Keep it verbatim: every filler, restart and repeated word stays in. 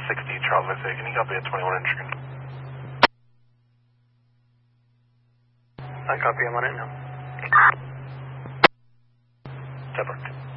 sixty, Charles Missy. Can you copy at twenty-one inch screen? I copy, I'm on it now. Separate.